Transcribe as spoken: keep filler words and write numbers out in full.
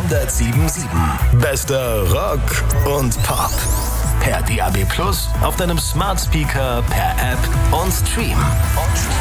hundertsieben Komma sieben. Bester Rock und Pop. Per D A B Plus, auf deinem Smart Speaker, per App und Stream.